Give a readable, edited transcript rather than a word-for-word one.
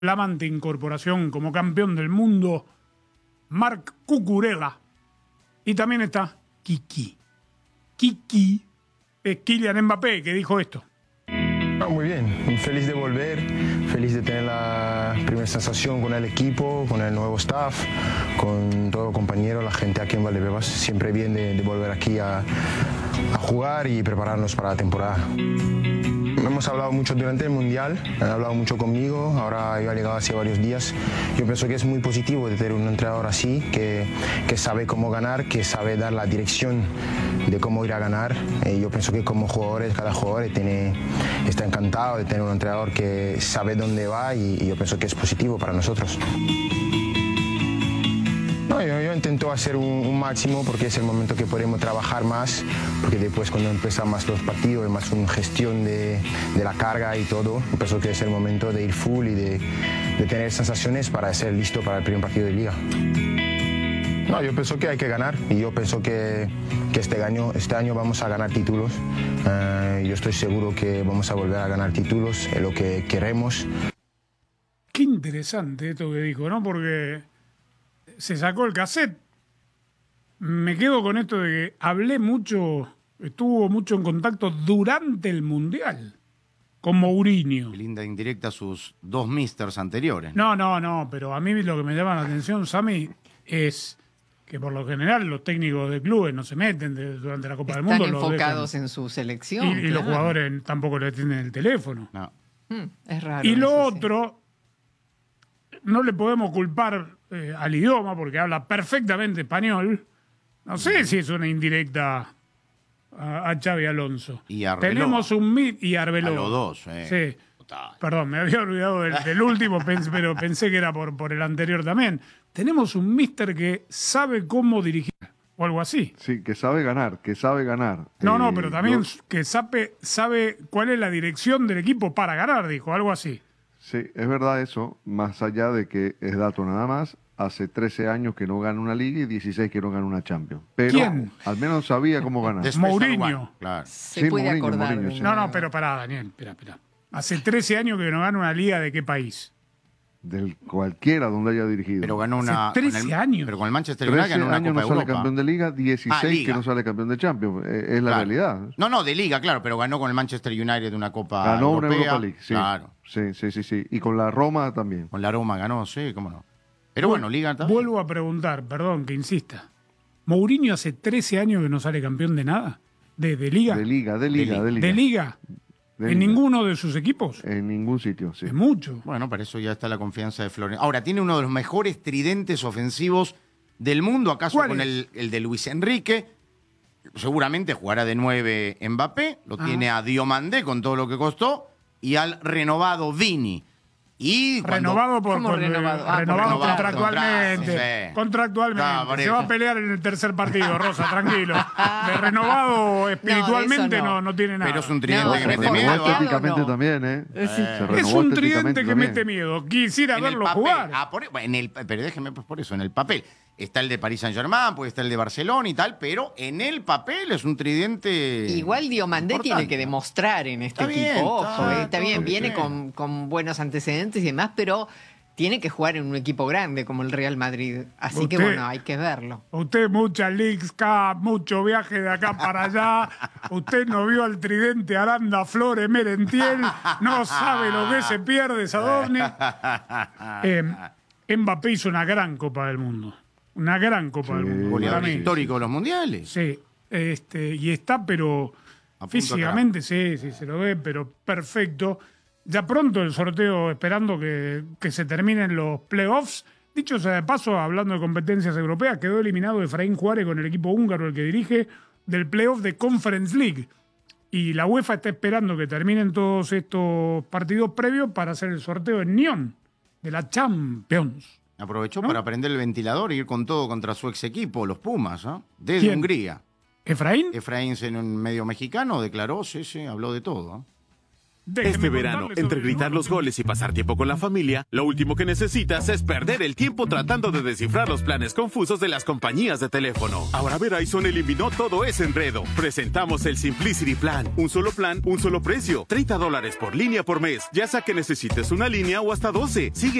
flamante incorporación como campeón del mundo, Marc Cucurella. Y también está Kiki. Kiki es Kylian Mbappé, que dijo esto. Muy bien, feliz de volver, feliz de tener la primera sensación con el equipo, con el nuevo staff, con todos los compañeros, la gente aquí en Valdebebas. Siempre bien de volver aquí a jugar y prepararnos para la temporada. Hemos hablado mucho durante el Mundial, han hablado mucho conmigo, ahora yo he llegado hace varios días. Yo pienso que es muy positivo de tener un entrenador así, que sabe cómo ganar, que sabe dar la dirección de cómo ir a ganar. Yo pienso que como jugadores, cada jugador está encantado de tener un entrenador que sabe dónde va y yo pienso que es positivo para nosotros. No, yo intento hacer un máximo porque es el momento que podemos trabajar más, porque después cuando empiezan más los partidos, es más una gestión de la carga y todo, pienso que es el momento de ir full y de tener sensaciones para ser listo para el primer partido de liga. No, yo pienso que hay que ganar y yo pienso que este año vamos a ganar títulos. Yo estoy seguro que vamos a volver a ganar títulos, es lo que queremos. Qué interesante esto que dijo, ¿no? Porque se sacó el cassette. Me quedo con esto de que hablé mucho, estuvo mucho en contacto durante el Mundial con Mourinho. Qué linda indirecta a sus dos misters anteriores. No, pero a mí lo que me llama la atención, Sami, es que por lo general los técnicos de clubes no se meten durante la Copa del Mundo. Están enfocados en su selección. Y los jugadores tampoco le atienden el teléfono. No. Es raro. Y lo eso, otro, no le podemos culpar al idioma porque habla perfectamente español. No sé si es una indirecta a Xavi Alonso. Y Arbeloa. Tenemos un y Arbeloa. A los dos, Sí. Total. Perdón, me había olvidado del último, pero pensé que era por el anterior también. Tenemos un míster que sabe cómo dirigir, o algo así. Sí, que sabe ganar. No, pero también que sabe cuál es la dirección del equipo para ganar, dijo, algo así. Sí, es verdad eso, más allá de que es dato nada más, hace 13 años que no gana una Liga y 16 que no gana una Champions. Pero ¿Quién? al menos sabía cómo ganar. Mourinho. Claro. Se puede acordar. Mourinho, sí. No, pero pará, Daniel, espera. Hace 13 años que no gana una liga, ¿de qué país? Del cualquiera donde haya dirigido. Pero ganó una. Hace 13 años. Pero con el Manchester United 13 ganó una años Copa no sale Europa. campeón de Liga, 16 Liga. que no sale campeón de Champions. Es la Claro. realidad. No, de Liga, claro, pero ganó con el Manchester United una Copa Ganó Europea. una Europa League, sí. Claro. Sí. Y con la Roma también. Con la Roma ganó, sí, cómo no. Pero bueno, Liga también. Vuelvo a preguntar, perdón que insista. ¿Mourinho hace 13 años que no sale campeón de nada? ¿De liga? De Liga. ¿De liga? De ¿En Liga. ninguno de sus equipos? En ningún sitio, sí. Es mucho. Bueno, para eso ya está la confianza de Florentino. Ahora, tiene uno de los mejores tridentes ofensivos del mundo, acaso ¿Cuál con es? el de Luis Enrique. Seguramente jugará de 9 Mbappé. Lo tiene a Diomandé con todo lo que costó. Y al renovado Vini. Y Renovado ¿Cómo renovado? renovado Por contractualmente. contrato, sí. Contractualmente. No, por Se eso. va a pelear en el tercer partido, Rosa, tranquilo. De renovado espiritualmente eso no. no tiene nada. Pero es un tridente No, que se mete renovó miedo. Renovó estéticamente no. también, ¿eh? Sí. Se Es renovó un estéticamente tridente que también. mete miedo. Quisiera En el verlo papel. jugar. Pero déjeme pues, por eso, en el papel. Está el de Paris Saint-Germain, puede estar el de Barcelona y tal, pero en el papel es un tridente. Igual Diomandé tiene importante. que demostrar en este Está bien, equipo. Ojo, está todo bien, viene bien. con buenos antecedentes y demás, pero tiene que jugar en un equipo grande como el Real Madrid. Así que Usted- bueno, hay que verlo. Usted mucha Leagues Cup, mucho viaje de acá para allá. Usted no vio al tridente Aranda, Flores, Merentiel. No sabe lo que se pierde Sadovni. Mbappé hizo una gran Copa del Mundo. Una gran Copa del Mundo. Goleador para mí. histórico de los mundiales. Sí, y está, pero A punto físicamente sí, se lo ve, pero perfecto. Ya pronto el sorteo, esperando que se terminen los playoffs. Dicho sea de paso, hablando de competencias europeas, quedó eliminado Efraín Juárez con el equipo húngaro, el que dirige, del playoff de Conference League. Y la UEFA está esperando que terminen todos estos partidos previos para hacer el sorteo en Nyon, de la Champions. Aprovechó ¿No? para prender el ventilador e ir con todo contra su ex equipo, los Pumas, ¿no? Desde ¿Quién? Hungría. ¿Efraín? Efraín, en un medio mexicano, declaró, sí, habló de todo. Déjeme Este verano, contarles entre sobre gritar el los goles y pasar tiempo con la familia, lo último que necesitas es perder el tiempo tratando de descifrar los planes confusos de las compañías de teléfono. Ahora Verizon eliminó todo ese enredo. Presentamos el Simplicity Plan. Un solo plan, un solo precio. $30 por línea por mes. Ya sea que necesites una línea o hasta 12. Sigue